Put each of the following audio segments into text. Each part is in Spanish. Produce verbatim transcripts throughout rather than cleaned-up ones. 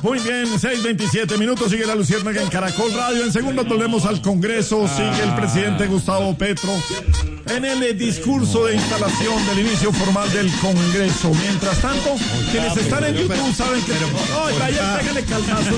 Muy bien, seis veintisiete minutos, sigue la Luciérnaga en Caracol Radio. En segundos volvemos al Congreso, sigue el presidente Gustavo Petro en el discurso de instalación del inicio formal del Congreso. Mientras tanto, quienes están en YouTube saben que... ¡Ay, vaya, pégale calzazo!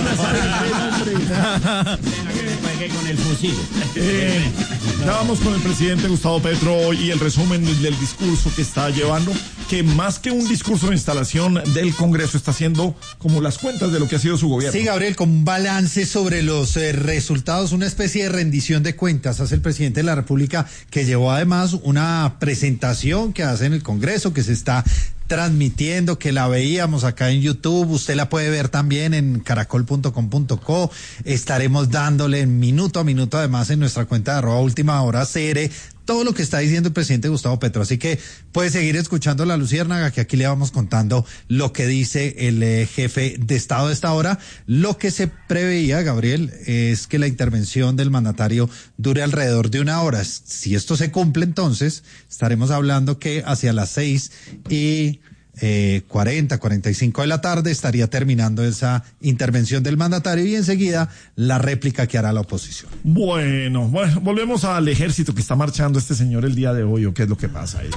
Con el fusil. Eh, ya vamos con el presidente Gustavo Petro y el resumen del discurso que está llevando, que más que un discurso de instalación del Congreso está haciendo como las cuentas de lo que ha sido su gobierno. Sí, Gabriel, con un balance sobre los eh, resultados, una especie de rendición de cuentas hace el presidente de la República, que llevó además una presentación que hace en el Congreso, que se está transmitiendo, que la veíamos acá en YouTube, usted la puede ver también en caracol punto com punto co, estaremos dándole minuto a minuto además en nuestra cuenta de arroba última hora C R todo lo que está diciendo el presidente Gustavo Petro, así que puede seguir escuchando la Luciérnaga, que aquí le vamos contando lo que dice el eh, jefe de Estado de esta hora. Lo que se preveía, Gabriel, es que la intervención del mandatario dure alrededor de una hora. Si esto se cumple, entonces estaremos hablando que hacia las seis y Eh, cuarenta, cuarenta y cinco de la tarde estaría terminando esa intervención del mandatario y enseguida la réplica que hará la oposición. Bueno, bueno, volvemos al ejército que está marchando este señor el día de hoy, ¿o qué es lo que pasa ahí?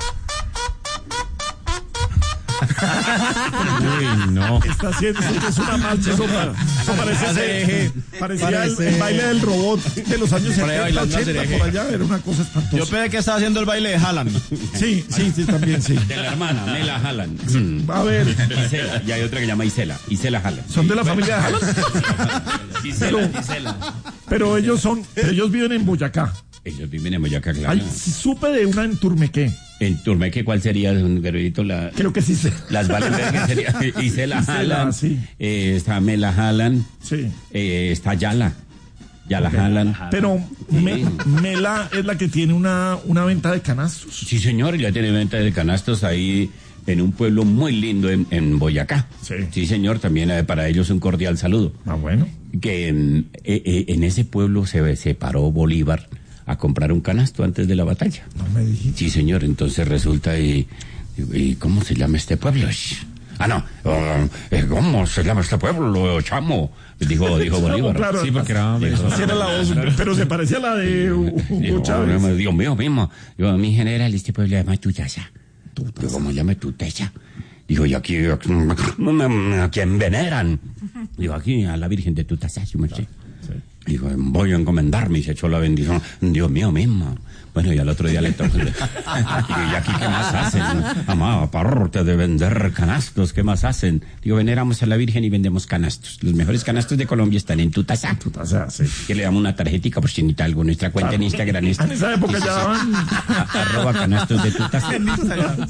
Uy, no. Está haciendo, eso es una marcha, eso, eso parece, ese, parecía parece... El, el baile del robot de los años setenta, ochenta, por allá, era una cosa espantosa. Yo pensé que estaba haciendo el baile de Haaland. Sí, sí, sí, también, sí. De la hermana, Mela Haaland. Sí. A ver. Isela, y hay otra que se llama Isela, Isela Haaland. ¿Son de la familia de Haaland? Isela, pero, Isela. Pero ellos son, ellos viven en Boyacá. Ellos viven en Boyacá, claro. Ay, supe de una en Turmequé. En Turmequé, ¿cuál sería un guerrerito? La, Creo que sí sé. Las Valenberg sería Isela Haaland, sí. eh, está Mela Haaland, sí. eh, está Yala, Yala okay. Haaland. Pero me, Mela es la que tiene una, una venta de canastos. Sí, señor, ella tiene venta de canastos ahí en un pueblo muy lindo en, en Boyacá. Sí. Sí, señor, también eh, para ellos un cordial saludo. Ah, bueno. Que en, eh, en ese pueblo se, se paró Bolívar a comprar un canasto antes de la batalla. No me dijiste. Sí, señor, entonces resulta y, y ¿cómo se llama este pueblo? Ah, no, uh, ¿cómo se llama este pueblo, chamo? Dijo, dijo Bolívar. No, claro, sí, porque era, dijo, sí era la voz, claro. Pero se parecía a la de Hugo Chávez. Dios mío, mismo. Digo, mi general, este pueblo se llama Tutasa. Digo, ¿cómo se llama Tutasa? Digo, y aquí, ¿a quién veneran? Digo, aquí a la Virgen de Tutasa, ¿sí me sé? Dijo, voy a encomendarme, y se echó la bendición. Dios mío mismo. Bueno, y al otro día le tocó. ¿Y aquí qué más hacen? Amado, aparte de vender canastos, ¿qué más hacen? Digo, veneramos a la Virgen y vendemos canastos. Los mejores canastos de Colombia están en Tutasa. Tutasa, sí. Que le damos una tarjetica por si necesita algo. Nuestra cuenta claro. En Instagram es... En esa época ya daban... Arroba canastos de Tutasa. En Instagram.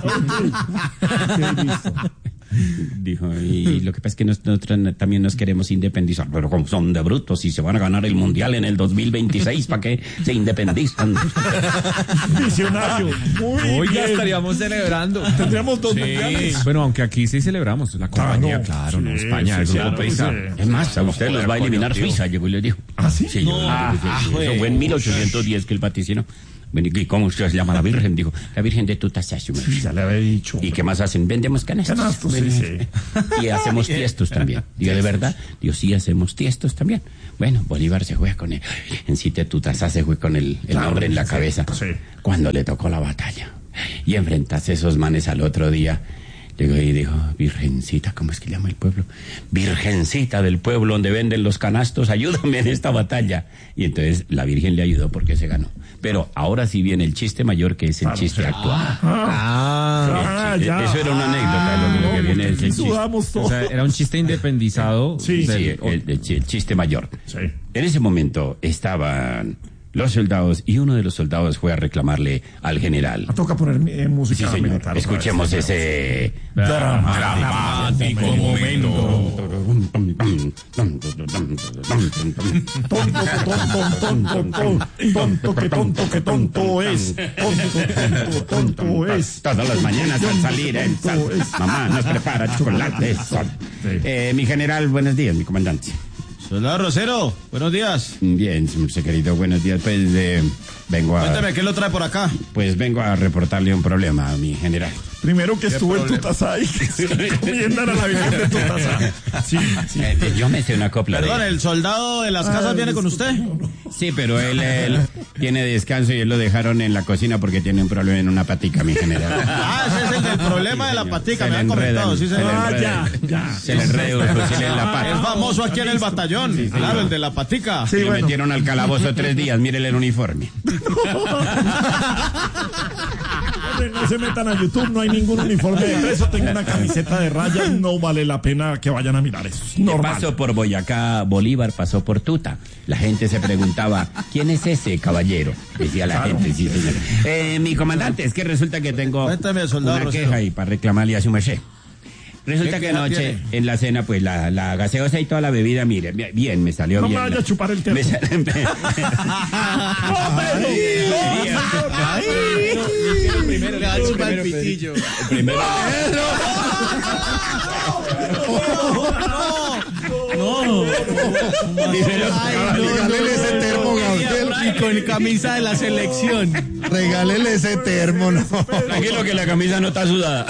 Dijo, y lo que pasa es que nosotros también nos queremos independizar, pero como son de brutos y se van a ganar el mundial en el dos mil veintiséis, ¿para qué se independizan? Visionario. Muy Hoy bien. ya estaríamos celebrando. Tendríamos dos sí. mundiales. Bueno, aunque aquí sí celebramos. La compañía, claro, claro sí, no, España, sí, el grupo claro, Paisa. sí. Es más, a usted los va a eliminar Suiza, llegó y le dijo. ¿Ah, sí? Sí, no, ah, ah, eso fue en mil ochocientos diez que el vaticinó. ¿Y cómo usted se llama la Virgen? Dijo, la Virgen de Tutasa. Sí, ya le había dicho. ¿Y qué más hacen? Vendemos canastos. Canastos, sí, sí. Y hacemos tiestos también. Digo, ¿de verdad? Digo, sí, hacemos tiestos también. Bueno, Bolívar se juega con él. En sí, Tutasa se juega con el, el claro, nombre en la sí, cabeza. Sí. Cuando le tocó la batalla. Y enfrentase esos manes al otro día. Llegó y dijo, Virgencita, ¿cómo es que llama el pueblo? Virgencita del pueblo donde venden los canastos, ayúdame en esta batalla. Y entonces la Virgen le ayudó porque se ganó. Pero ahora sí viene el chiste mayor, que es el claro, chiste sí. actual. Ah, ah chiste, ya. Eso era una anécdota, lo, lo que viene es el chiste. O sea, era un chiste independizado. Sí, del, sí, el, el, el chiste mayor. Sí. En ese momento estaban los soldados y uno de los soldados fue a reclamarle al general. A toca poner eh, música sí, militar. Escuchemos vez, ese dramático momento. Tonto, que tonto, que tonto es. Tonto, tonto, tonto es. Todas las mañanas al salir, el mamá nos prepara chocolates. Eh, mi general, buenos días, mi comandante. Soldado Rosero, buenos días. Bien, su querido, buenos días. Pues eh, vengo a... Cuéntame, ¿qué lo trae por acá? Pues vengo a reportarle un problema a mi general. Primero que estuvo en Tutasá y que se recomiendan a la Virgen de Tutasá. Sí, sí. Eh, yo me sé una copla Perdón, de... ¿el soldado de las casas Ay, viene con usted? Sí, pero él, él tiene descanso y él lo dejaron en la cocina porque tiene un problema en una patica, mi general. Ah, ese es el del problema de la patica, Se me le han comentado, enredan, sí, se señor. le Ah, enreda. ya, ya. Se le enreda un fusil en la Es pata. famoso aquí en el batallón, Sí, claro, señor. el de la patica. Sí, Le bueno. metieron al calabozo tres días, mírele el uniforme. Hombre, no se metan a YouTube, no hay ningún uniforme de preso, tengo una camiseta de rayas, no vale la pena que vayan a mirar eso. Es normal. Pasó por Boyacá, Bolívar pasó por Tuta. La gente se preguntaba, ¿quién es ese caballero? Decía la Claro. gente, sí, señor. Eh, mi comandante, es que resulta que tengo Cuéntame, soldado una Rosero. queja y para reclamarle a su merced. Resulta ¿Qué que queja anoche tiene? en la cena, pues la, la gaseosa y toda la bebida, mire, bien, me salió No me bien. vaya a chupar el termo. Me sal- Primero le va a chupar el pitillo. Primero, Regálele ese termo, Gabriel. Y con camisa de la selección. Regálele ese termo, no. tranquilo que la camisa no está sudada.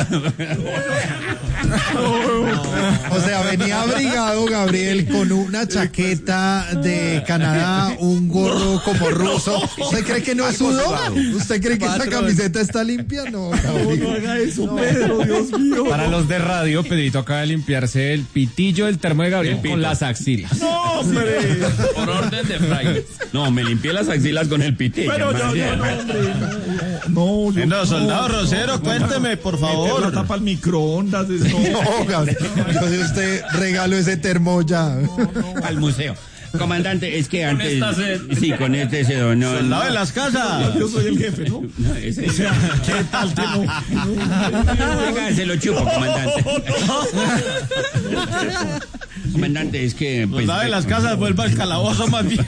O sea, venía abrigado Gabriel con una chaqueta de Canadá, un gorro como ruso. ¿Usted cree que no es sudor? ¿Usted cree que esa Patrón. camiseta está limpia? No, Gabriel. No haga eso, Pedro, Dios mío. Para los de radio, Pedrito acaba de limpiarse el pitillo del termo de Gabriel El pito. con las axilas. No, hombre. Por orden de fraile. No, me limpié las axilas con el pitillo. Pero yo, más yo, bien. no, hombre. No, yo No, soldado Rosero, cuénteme, por Meter la favor. tapa al microondas. es- No, No, Gabriel. Entonces usted regaló ese termo ya. Al museo. Comandante, es que antes... esta sed. Sí, con este se no, Soldado no, de las casas. yo soy el jefe, ¿no? no, ese- O sea, ¿qué tal que no? Venga, se lo chupo, comandante. Comandante, es que... Pues, Soldado de las casas, vuelva al calabozo más bien.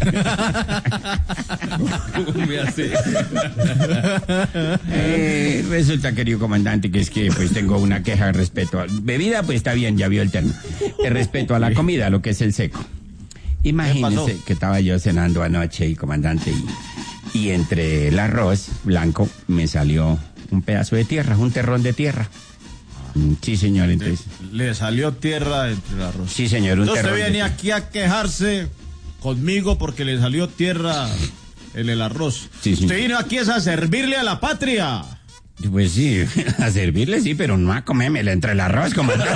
Eh, resulta, querido comandante, que es que pues tengo una queja respecto a... Bebida, pues está bien, ya vio el termo. Eh, Respecto a la comida, lo que es el seco. Imagínese pasó? que estaba yo cenando anoche, y comandante, y, y entre el arroz blanco me salió un pedazo de tierra, un terrón de tierra. Mm, Sí, señor, entonces... Le salió tierra entre el arroz. Sí, señor, un Entonces terrón usted de viene aquí a quejarse conmigo porque le salió tierra en el arroz. Sí, sí. Usted vino aquí es a servirle a la patria. Pues sí, a servirle sí, pero no a comérmela entre el arroz, comandante.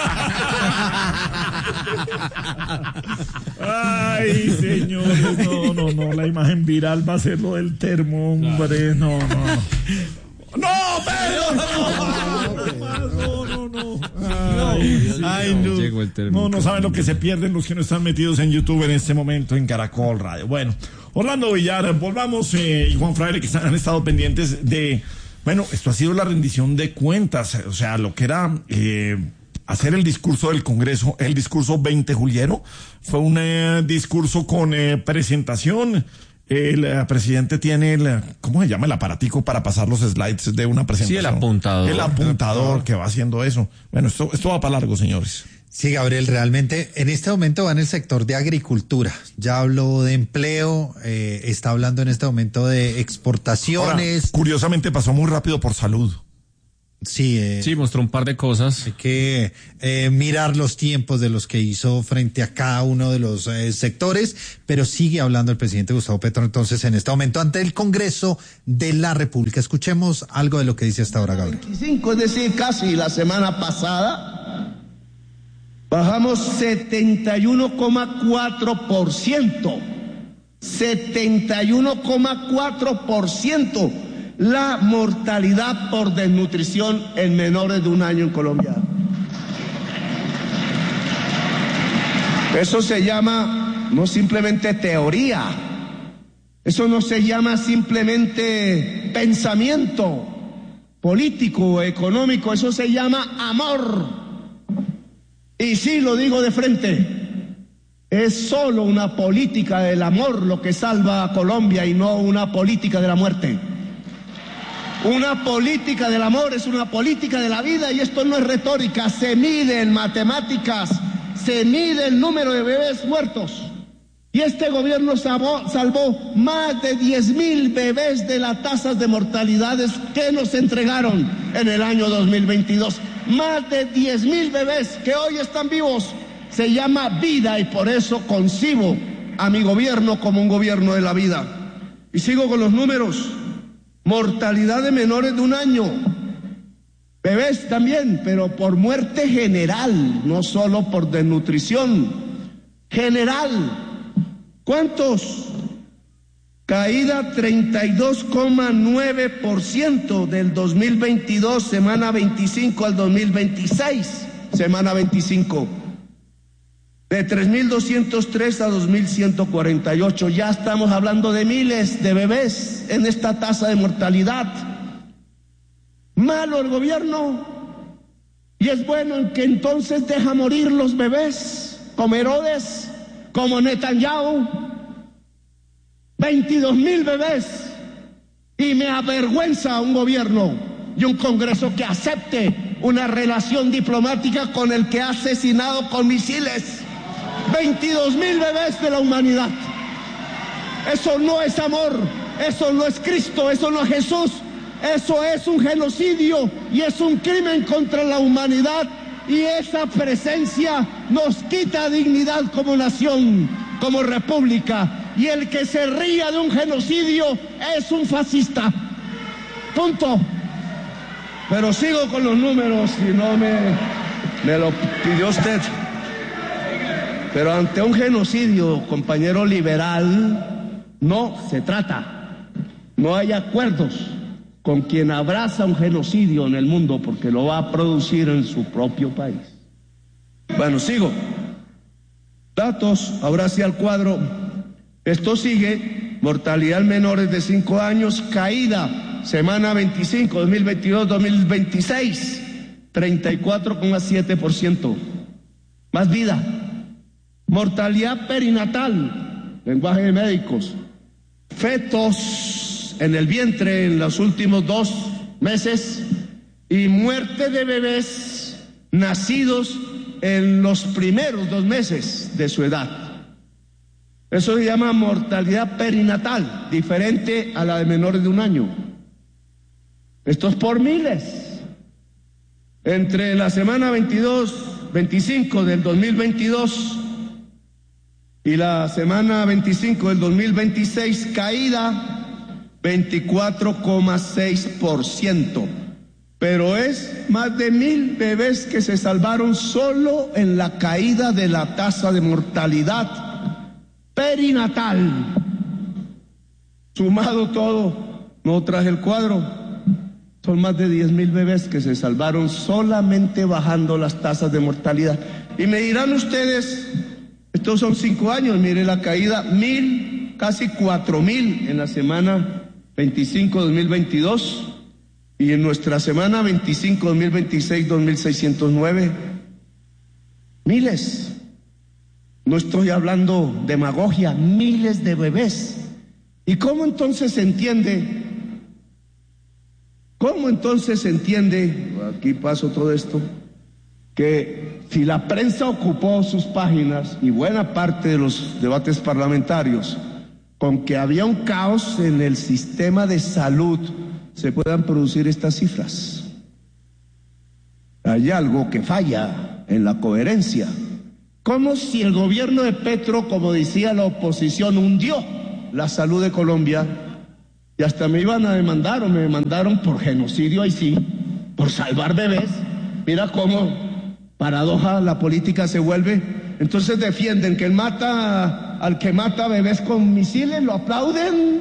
Ay, señores, no, no, no, la imagen viral va a ser lo del termo, hombre, no, no, no. ¡No, Pedro! No, no, no. Ay, sí, Ay, no. no. Llegó el termo. No, no saben lo que se pierden los que no están metidos en YouTube en este momento en Caracol Radio. Bueno, Orlando Villar, volvamos eh, y Juan Fraile, que están, han estado pendientes de... Bueno, esto ha sido la rendición de cuentas, o sea, lo que era eh, hacer el discurso del Congreso, el discurso veinte juliero, fue un eh, discurso con eh, presentación. El eh, presidente tiene el, ¿cómo se llama? El aparatico para pasar los slides de una presentación. Sí, el apuntador. El apuntador que va haciendo eso. Bueno, esto, esto va para largo, señores. Sí, Gabriel, realmente en este momento va en el sector de agricultura. Ya habló de empleo, eh, está hablando en este momento de Ahora, exportaciones. curiosamente pasó muy rápido por salud. Sí, eh, Sí, mostró un par de cosas. hay que eh, mirar los tiempos de los que hizo frente a cada uno de los eh, sectores, pero sigue hablando el presidente Gustavo Petro entonces en este momento ante el Congreso de la República. Escuchemos algo de lo que dice hasta ahora, Gabriel. veinticinco, es decir, casi la semana pasada, bajamos setenta y uno coma cuatro por ciento. setenta y uno coma cuatro por ciento la mortalidad por desnutrición en menores de un año en Colombia. Eso se llama no simplemente teoría, eso no se llama simplemente pensamiento político o económico, eso se llama amor. Y sí, lo digo de frente, es solo una política del amor lo que salva a Colombia y no una política de la muerte. Una política del amor es una política de la vida y esto no es retórica, se mide en matemáticas, se mide el número de bebés muertos. Y este gobierno salvó, salvó más de diez mil bebés de las tasas de mortalidades que nos entregaron en el año dos mil veintidós. Más de diez mil bebés que hoy están vivos. Se llama vida y por eso concibo a mi gobierno como un gobierno de la vida. Y sigo con los números. Mortalidad de menores de un año. Bebés también, pero por muerte general, no solo por desnutrición. General. ¿Cuántos? Caída treinta y dos coma nueve por ciento del dos mil veintidós, semana veinticinco al dos mil veintiséis, semana veinticinco. De tres mil doscientos tres a dos mil ciento cuarenta y ocho. Ya estamos hablando de miles de bebés en esta tasa de mortalidad. Malo el gobierno. Y es bueno en que entonces deja morir los bebés, como Herodes, como Netanyahu, veintidós mil bebés, y me avergüenza un gobierno y un Congreso que acepte una relación diplomática con el que ha asesinado con misiles veintidós mil bebés de la humanidad. Eso no es amor, eso no es Cristo, eso no es Jesús, eso es un genocidio y es un crimen contra la humanidad. Y esa presencia nos quita dignidad como nación, como república. Y el que se ría de un genocidio es un fascista. Punto. Pero sigo con los números y no me, me lo pidió usted. Pero ante un genocidio, compañero liberal, no se trata. No hay acuerdos con quien abraza un genocidio en el mundo porque lo va a producir en su propio país. Bueno, sigo. Datos, ahora sí al cuadro. Esto sigue, mortalidad en menores de cinco años, caída, semana veinticinco, dos mil veintidós, dos mil veintiséis, treinta y cuatro coma siete por ciento. Más vida. Mortalidad perinatal, lenguaje de médicos. Fetos en el vientre en los últimos dos meses y muerte de bebés nacidos en los primeros dos meses de su edad. Eso se llama mortalidad perinatal, diferente a la de menores de un año. Esto es por miles. Entre la semana veintidós, veinticinco del dos mil veintidós y la semana veinticinco del dos mil veintiséis, caída veinticuatro coma seis por ciento, pero es más de mil bebés que se salvaron solo en la caída de la tasa de mortalidad perinatal. Sumado todo, no traje el cuadro, son más de diez mil bebés que se salvaron solamente bajando las tasas de mortalidad. Y me dirán ustedes, estos son cinco años, mire la caída, mil, casi cuatro mil en la semana veinticinco dos mil veintidós y en nuestra semana veinticinco dos mil veintiséis dos mil seiscientos nueve. Miles. No estoy hablando demagogia, miles de bebés. ¿Y cómo entonces se entiende? ¿Cómo entonces se entiende? Aquí paso todo esto. Que si la prensa ocupó sus páginas y buena parte de los debates parlamentarios con que había un caos en el sistema de salud, se puedan producir estas cifras. Hay algo que falla en la coherencia. Como si el gobierno de Petro, como decía la oposición, hundió la salud de Colombia, y hasta me iban a demandar o me demandaron por genocidio, ahí sí, por salvar bebés. Mira cómo paradoja la política se vuelve. Entonces defienden que el mata al que mata bebés con misiles, lo aplauden.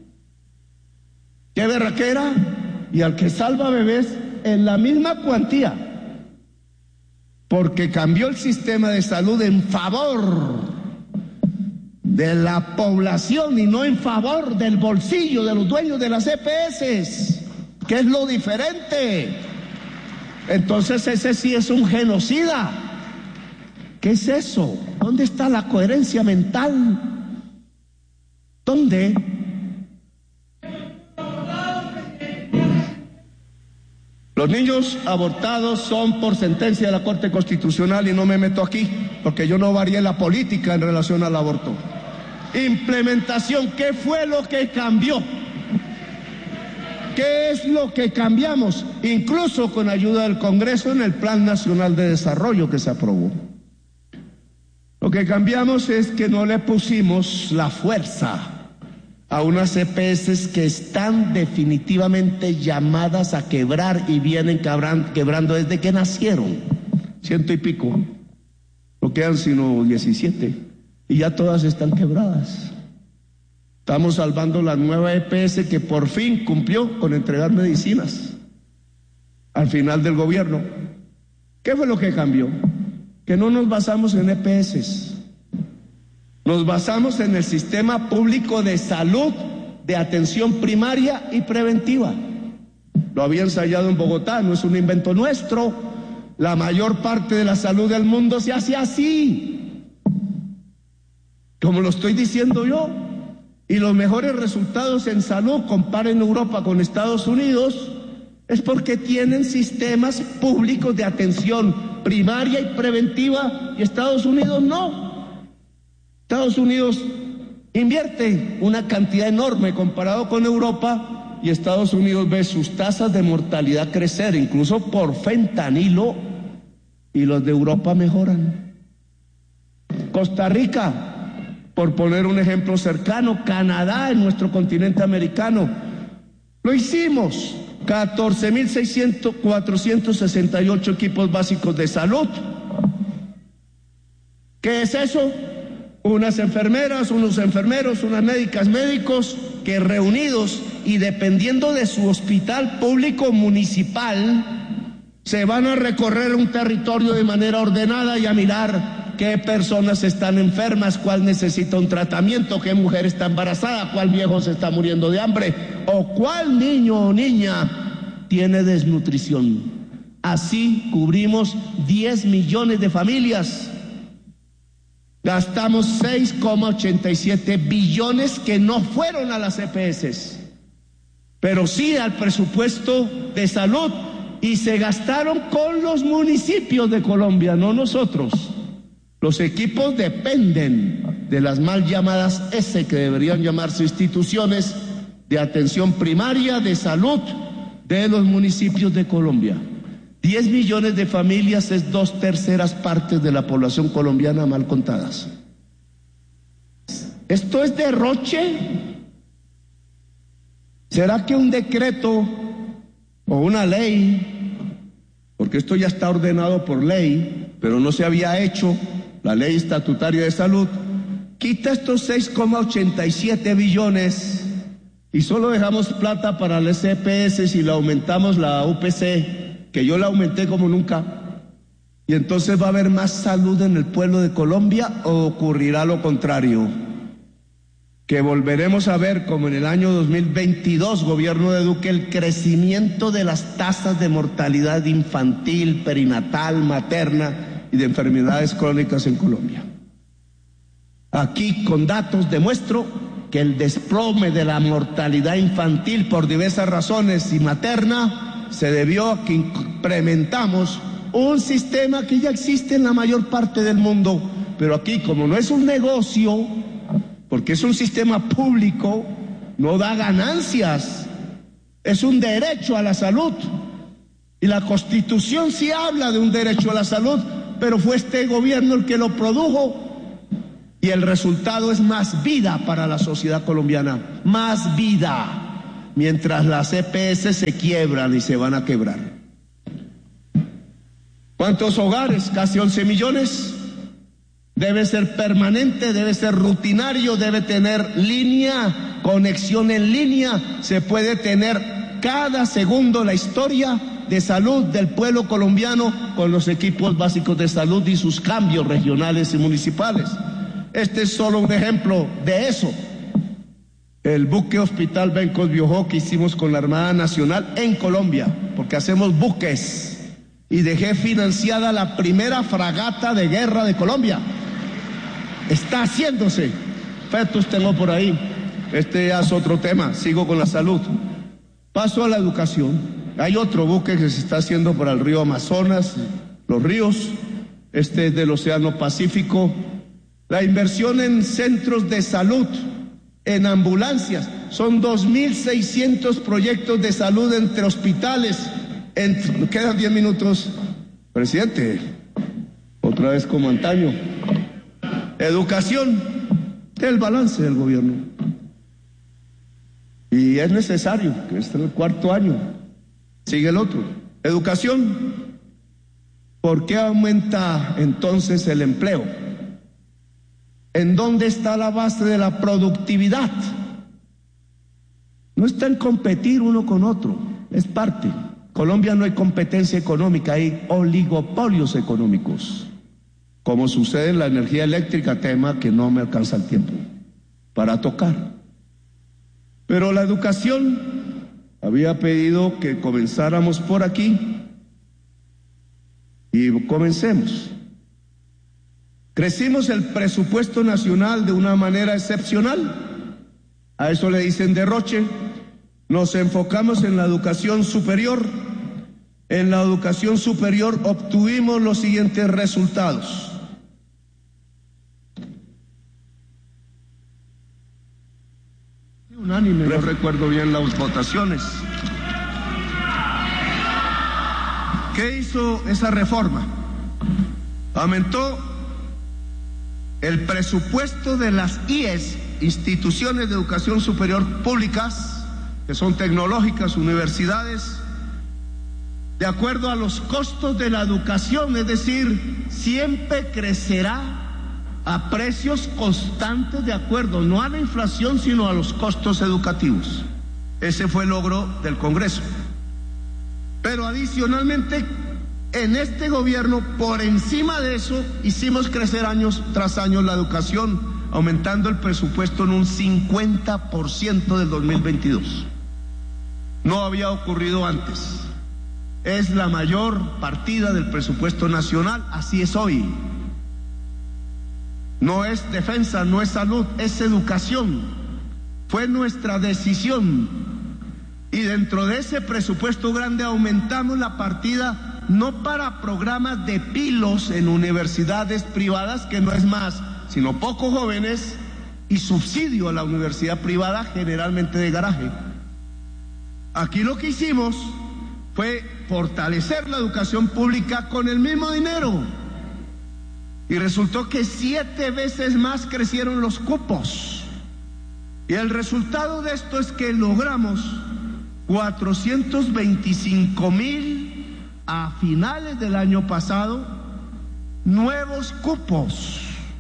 ¡Qué berraquera! Y al que salva bebés en la misma cuantía, porque cambió el sistema de salud en favor de la población y no en favor del bolsillo de los dueños de las E P S, que es lo diferente. Entonces ese sí es un genocida. ¿Qué es eso? ¿Dónde está la coherencia mental? ¿Dónde? Los niños abortados son por sentencia de la Corte Constitucional y no me meto aquí, porque yo no varié la política en relación al aborto. Implementación, ¿qué fue lo que cambió? ¿Qué es lo que cambiamos? Incluso con ayuda del Congreso en el Plan Nacional de Desarrollo que se aprobó. Lo que cambiamos es que no le pusimos la fuerza a unas E P S que están definitivamente llamadas a quebrar y vienen quebrando desde que nacieron, ciento y pico, no quedan sino diecisiete, y ya todas están quebradas. Estamos salvando la nueva E P S que por fin cumplió con entregar medicinas al final del gobierno. ¿Qué fue lo que cambió? Que no nos basamos en E P S. Nos basamos en el sistema público de salud, de atención primaria y preventiva. Lo había ensayado en Bogotá, no es un invento nuestro. La mayor parte de la salud del mundo se hace así, como lo estoy diciendo yo. Y los mejores resultados en salud, comparen Europa con Estados Unidos, es porque tienen sistemas públicos de atención primaria y preventiva, y Estados Unidos no. Estados Unidos invierte una cantidad enorme comparado con Europa, y Estados Unidos ve sus tasas de mortalidad crecer, incluso por fentanilo, y los de Europa mejoran. Costa Rica, por poner un ejemplo cercano, Canadá en nuestro continente americano, lo hicimos, catorce mil cuatrocientos sesenta y ocho equipos básicos de salud. ¿Qué es eso? Unas enfermeras, unos enfermeros, unas médicas, médicos, que reunidos y dependiendo de su hospital público municipal, se van a recorrer un territorio de manera ordenada y a mirar qué personas están enfermas, cuál necesita un tratamiento, qué mujer está embarazada, cuál viejo se está muriendo de hambre, o cuál niño o niña tiene desnutrición. Así cubrimos diez millones de familias. Gastamos seis coma ochenta y siete billones que no fueron a las E P S, pero sí al presupuesto de salud, y se gastaron con los municipios de Colombia, no nosotros. Los equipos dependen de las mal llamadas S, que deberían llamarse instituciones de atención primaria, de salud, de los municipios de Colombia. diez millones de familias es dos terceras partes de la población colombiana mal contadas. ¿Esto es derroche? ¿Será que un decreto o una ley, porque esto ya está ordenado por ley, pero no se había hecho, la ley estatutaria de salud, quita estos seis coma ochenta y siete billones y solo dejamos plata para las E P S y la aumentamos la U P C, que yo la aumenté como nunca, y entonces va a haber más salud en el pueblo de Colombia, o ocurrirá lo contrario, que volveremos a ver como en el año dos mil veintidós, gobierno de Duque, el crecimiento de las tasas de mortalidad infantil, perinatal, materna y de enfermedades crónicas en Colombia. Aquí con datos demuestro que el desplome de la mortalidad infantil por diversas razones y materna se debió a que implementamos un sistema que ya existe en la mayor parte del mundo, pero aquí, como no es un negocio, porque es un sistema público, no da ganancias, es un derecho a la salud, y la Constitución sí habla de un derecho a la salud, pero fue este gobierno el que lo produjo, y el resultado es más vida para la sociedad colombiana, más vida, mientras las E P S se quiebran y se van a quebrar. ¿Cuántos hogares? Casi once millones. Debe ser permanente, debe ser rutinario, debe tener línea, conexión en línea. Se puede tener cada segundo la historia de salud del pueblo colombiano con los equipos básicos de salud y sus cambios regionales y municipales. Este es solo un ejemplo de eso. El buque Hospital Bencos Biojó que hicimos con la Armada Nacional en Colombia, porque hacemos buques, y dejé financiada la primera fragata de guerra de Colombia. Está haciéndose. Fetos tengo por ahí. Este ya es otro tema. Sigo con la salud. Paso a la educación. Hay otro buque que se está haciendo para el río Amazonas, los ríos, este es del Océano Pacífico. La inversión en centros de salud, en ambulancias, son dos mil seiscientos proyectos de salud entre hospitales. En, quedan diez minutos. Presidente, otra vez como antaño. Educación, el balance del gobierno. Y es necesario, que este es el cuarto año. Sigue el otro. Educación. ¿Por qué aumenta entonces el empleo? ¿En dónde está la base de la productividad? No está en competir uno con otro, es parte. Colombia no hay competencia económica, hay oligopolios económicos, como sucede en la energía eléctrica, tema que no me alcanza el tiempo para tocar. Pero la educación, había pedido que comenzáramos por aquí y comencemos. Crecimos el presupuesto nacional de una manera excepcional, a eso le dicen derroche. Nos enfocamos en la educación superior. En la educación superior obtuvimos los siguientes resultados. Unánime, no recuerdo bien las votaciones. ¿Qué hizo esa reforma? Aumentó el presupuesto de las I E S, instituciones de educación superior públicas, que son tecnológicas, universidades, de acuerdo a los costos de la educación, es decir, siempre crecerá a precios constantes de acuerdo, no a la inflación, sino a los costos educativos. Ese fue el logro del Congreso. Pero adicionalmente, en este gobierno, por encima de eso, hicimos crecer años tras año la educación, aumentando el presupuesto en un cincuenta por ciento del dos mil veintidós. No había ocurrido antes. Es la mayor partida del presupuesto nacional, así es hoy. No es defensa, no es salud, es educación. Fue nuestra decisión. Y dentro de ese presupuesto grande aumentamos la partida no para programas de pilos en universidades privadas, que no es más, sino pocos jóvenes, y subsidio a la universidad privada, generalmente de garaje. Aquí lo que hicimos fue fortalecer la educación pública con el mismo dinero. Y resultó que siete veces más crecieron los cupos. Y el resultado de esto es que logramos cuatrocientos veinticinco mil a finales del año pasado nuevos cupos,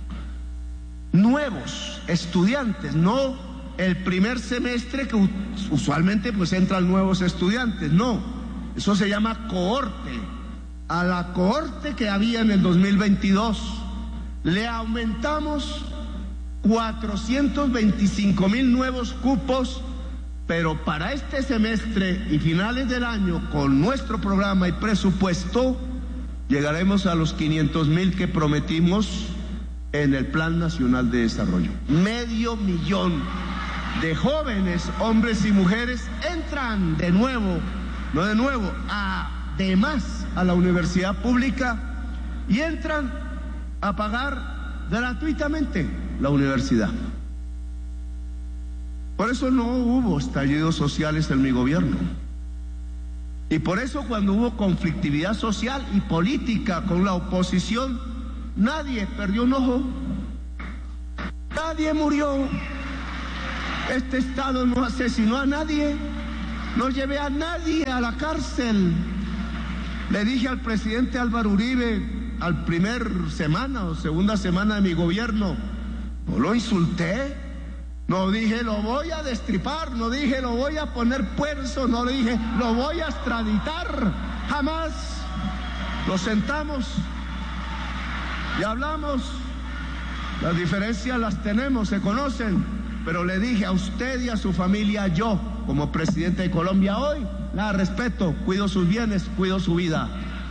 nuevos estudiantes, no el primer semestre que usualmente pues entran nuevos estudiantes, no. Eso se llama cohorte. A la cohorte que había en el dos mil veintidós le aumentamos cuatrocientos veinticinco mil nuevos cupos, pero para este semestre y finales del año, con nuestro programa y presupuesto, llegaremos a los quinientos mil que prometimos en el Plan Nacional de Desarrollo. Medio millón de jóvenes, hombres y mujeres, entran de nuevo no de nuevo, además a la universidad pública, y entran a pagar gratuitamente la universidad. Por eso no hubo estallidos sociales en mi gobierno. Y por eso cuando hubo conflictividad social y política con la oposición, nadie perdió un ojo, nadie murió. Este Estado no asesinó a nadie. No llevé a nadie a la cárcel. Le dije al presidente Álvaro Uribe, al primer semana o segunda semana de mi gobierno, no lo insulté, no dije lo voy a destripar, no dije lo voy a poner puerzo, no le dije lo voy a extraditar, jamás. Nos sentamos y hablamos, las diferencias las tenemos, se conocen, pero le dije a usted y a su familia, yo, como presidente de Colombia hoy, la respeto, cuido sus bienes, cuido su vida.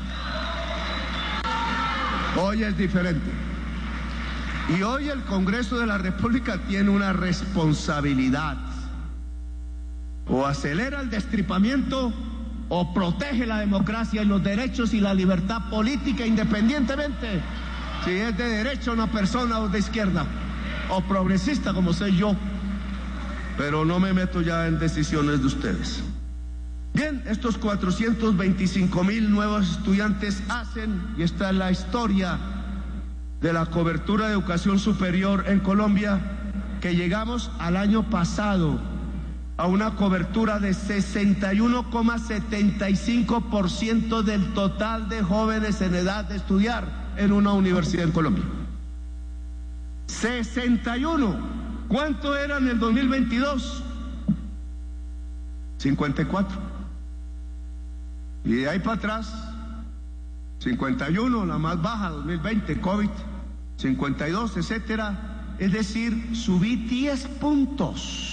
Hoy es diferente. Y hoy el Congreso de la República tiene una responsabilidad. O acelera el destripamiento o protege la democracia y los derechos y la libertad política independientemente si es de derecha una persona o de izquierda o progresista como soy yo, pero no me meto ya en decisiones de ustedes. Bien, estos cuatrocientos veinticinco mil nuevos estudiantes hacen, y esta es la historia de la cobertura de educación superior en Colombia, que llegamos al año pasado a una cobertura de sesenta y uno coma setenta y cinco por ciento del total de jóvenes en edad de estudiar en una universidad en Colombia. sesenta y uno. ¿Cuánto era en el dos mil veintidós? cincuenta y cuatro. Y de ahí para atrás, cincuenta y uno, la más baja, dos mil veinte, COVID, cincuenta y dos, etcétera. Es decir, subí diez puntos.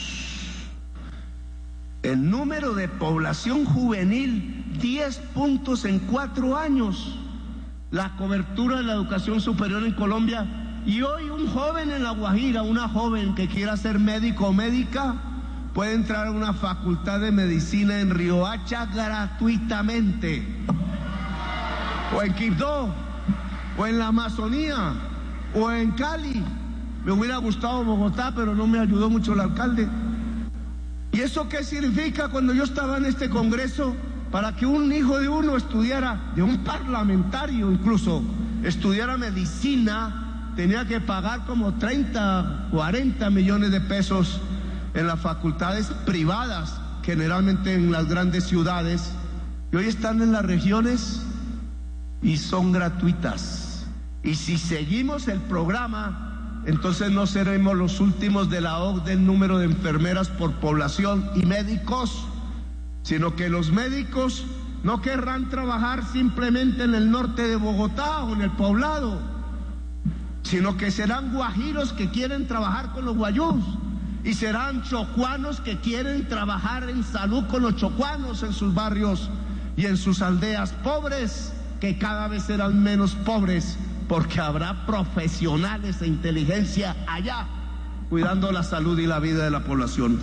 El número de población juvenil, diez puntos en cuatro años. La cobertura de la educación superior en Colombia. Y hoy un joven en La Guajira, una joven que quiera ser médico o médica, puede entrar a una facultad de medicina en Riohacha gratuitamente. O en Quibdó, o en la Amazonía, o en Cali. Me hubiera gustado Bogotá, pero no me ayudó mucho el alcalde. ¿Y eso qué significa? Cuando yo estaba en este congreso, para que un hijo de uno estudiara, de un parlamentario incluso, estudiara medicina, tenía que pagar como treinta, cuarenta millones de pesos en las facultades privadas, generalmente en las grandes ciudades, y hoy están en las regiones y son gratuitas. Y si seguimos el programa, entonces no seremos los últimos de la O C D E en número de enfermeras por población y médicos, sino que los médicos no querrán trabajar simplemente en el norte de Bogotá o en el Poblado, sino que serán guajiros que quieren trabajar con los guayús, y serán chocuanos que quieren trabajar en salud con los chocuanos en sus barrios y en sus aldeas pobres, que cada vez serán menos pobres, porque habrá profesionales de inteligencia allá cuidando la salud y la vida de la población.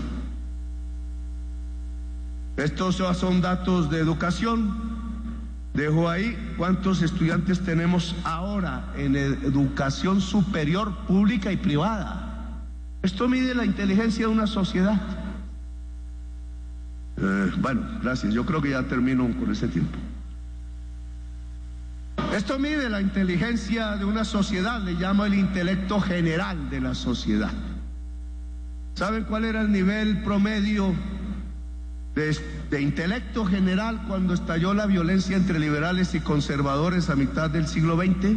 Estos son datos de educación. Dejo ahí cuántos estudiantes tenemos ahora en educación superior pública y privada. Esto mide la inteligencia de una sociedad. Eh, bueno, gracias. Yo creo que ya termino con ese tiempo. Esto mide la inteligencia de una sociedad, le llamo el intelecto general de la sociedad. ¿Saben cuál era el nivel promedio de, de intelecto general cuando estalló la violencia entre liberales y conservadores a mitad del siglo veinte?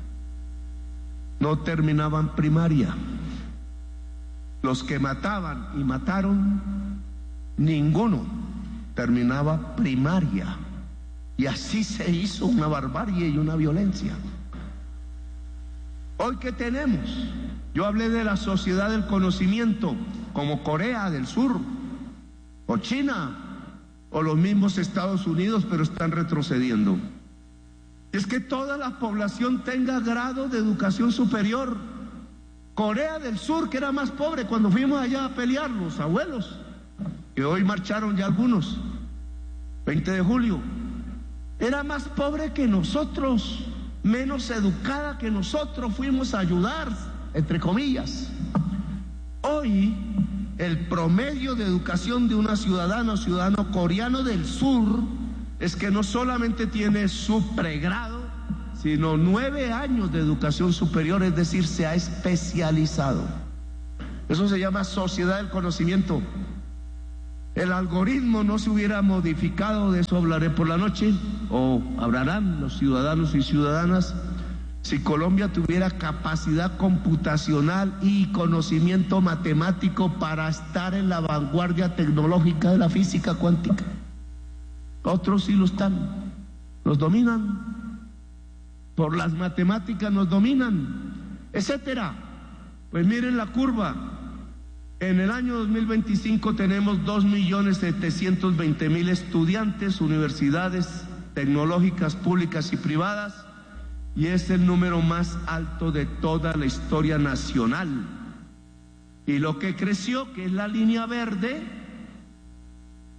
No terminaban primaria. Los que mataban y mataron, ninguno terminaba primaria. Y así se hizo una barbarie y una violencia. Hoy, ¿qué tenemos? Yo hablé de la sociedad del conocimiento, como Corea del Sur, o China, o los mismos Estados Unidos, pero están retrocediendo. Es que toda la población tenga grado de educación superior. Corea del Sur, que era más pobre cuando fuimos allá a pelear, los abuelos, que hoy marcharon ya algunos, veinte de julio, era más pobre que nosotros, menos educada que nosotros, fuimos a ayudar, entre comillas. Hoy, el promedio de educación de una ciudadana o ciudadano coreano del sur es que no solamente tiene su pregrado, sino nueve años de educación superior, es decir, se ha especializado. Eso se llama sociedad del conocimiento. El algoritmo no se hubiera modificado, de eso hablaré por la noche, o hablarán los ciudadanos y ciudadanas, si Colombia tuviera capacidad computacional y conocimiento matemático para estar en la vanguardia tecnológica de la física cuántica. Otros sí lo están, los dominan. Por las matemáticas nos dominan, etcétera. Pues miren la curva. En el año dos mil veinticinco tenemos dos millones setecientos veinte mil estudiantes, universidades tecnológicas públicas y privadas, y es el número más alto de toda la historia nacional. Y lo que creció, que es la línea verde,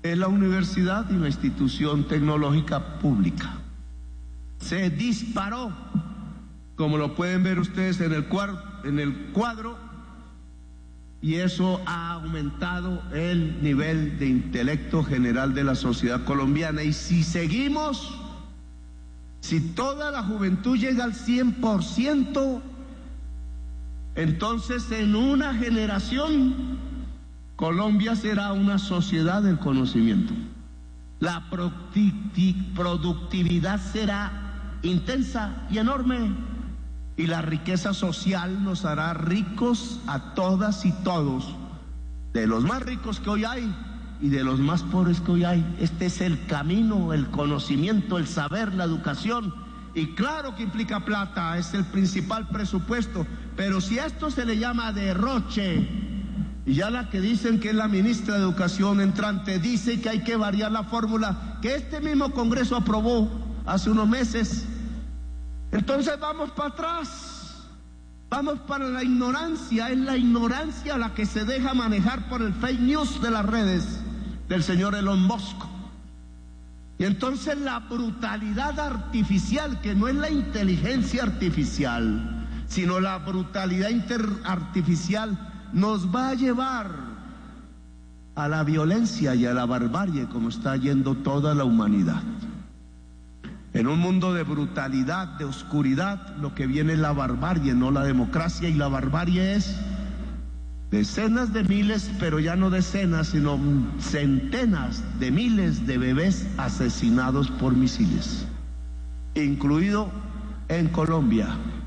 es la universidad y la institución tecnológica pública. Se disparó, como lo pueden ver ustedes en el cuadro, en el cuadro, y eso ha aumentado el nivel de intelecto general de la sociedad colombiana. Y si seguimos, si toda la juventud llega al cien por ciento, entonces en una generación Colombia será una sociedad del conocimiento. La productividad será intensa y enorme, y la riqueza social nos hará ricos a todas y todos, de los más ricos que hoy hay y de los más pobres que hoy hay. Este es el camino, el conocimiento, el saber, la educación. Y claro que implica plata, es el principal presupuesto, pero si a esto se le llama derroche, y ya la que dicen que es la ministra de Educación entrante dice que hay que variar la fórmula que este mismo Congreso aprobó hace unos meses, entonces vamos para atrás, vamos para la ignorancia. Es la ignorancia la que se deja manejar por el fake news de las redes del señor Elon Musk. Y entonces la brutalidad artificial, que no es la inteligencia artificial, sino la brutalidad artificial, nos va a llevar a la violencia y a la barbarie, como está yendo toda la humanidad. En un mundo de brutalidad, de oscuridad, lo que viene es la barbarie, no la democracia. Y la barbarie es decenas de miles, pero ya no decenas, sino centenas de miles de bebés asesinados por misiles, incluido en Colombia.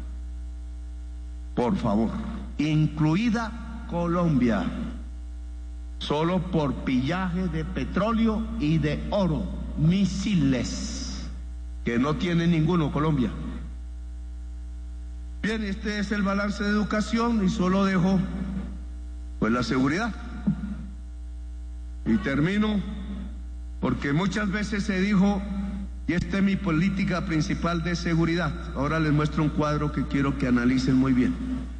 Por favor, incluida Colombia, solo por pillaje de petróleo y de oro, misiles, que no tiene ninguno Colombia. Bien, este es el balance de educación y solo dejo pues la seguridad. Y termino porque muchas veces se dijo, y esta es mi política principal de seguridad. Ahora les muestro un cuadro que quiero que analicen muy bien.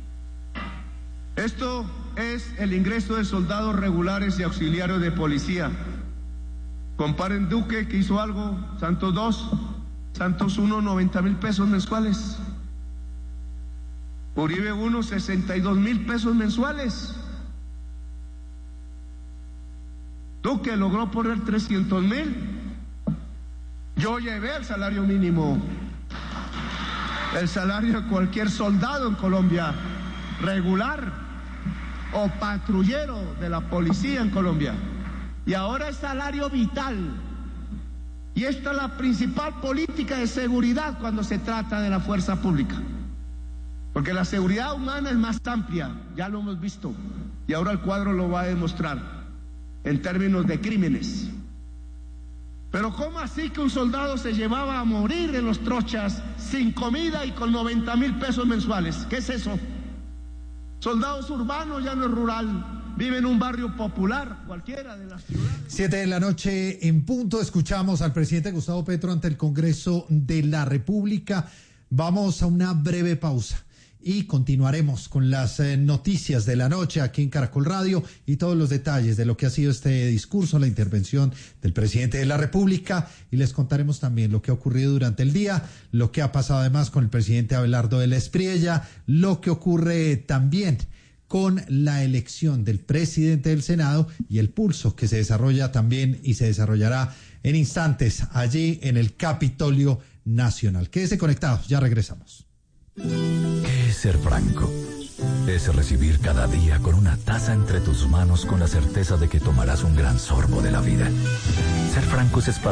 Esto es el ingreso de soldados regulares y auxiliares de policía. Comparen Duque, que hizo algo, Santos dos, Santos uno, noventa mil pesos mensuales. Uribe uno, sesenta y dos mil pesos mensuales. Duque logró poner trescientos mil. Yo llevé el salario mínimo, el salario de cualquier soldado en Colombia, regular o patrullero de la policía en Colombia. Y ahora es salario vital. Y esta es la principal política de seguridad cuando se trata de la fuerza pública. Porque la seguridad humana es más amplia, ya lo hemos visto. Y ahora el cuadro lo va a demostrar en términos de crímenes. Pero ¿cómo así que un soldado se llevaba a morir en los trochas sin comida y con noventa mil pesos mensuales? ¿Qué es eso? Soldados urbanos, ya no es rural. Vive en un barrio popular, cualquiera de las ciudades. Siete de la noche en punto, escuchamos al presidente Gustavo Petro ante el Congreso de la República. Vamos a una breve pausa y continuaremos con las eh, noticias de la noche aquí en Caracol Radio y todos los detalles de lo que ha sido este discurso, la intervención del presidente de la República, y les contaremos también lo que ha ocurrido durante el día, lo que ha pasado además con el presidente Abelardo de la Espriella, lo que ocurre también con la elección del presidente del Senado y el pulso que se desarrolla también y se desarrollará en instantes allí en el Capitolio Nacional. Quédese conectados, ya regresamos. ¿Qué es ser franco? Es recibir cada día con una taza entre tus manos con la certeza de que tomarás un gran sorbo de la vida. Ser franco es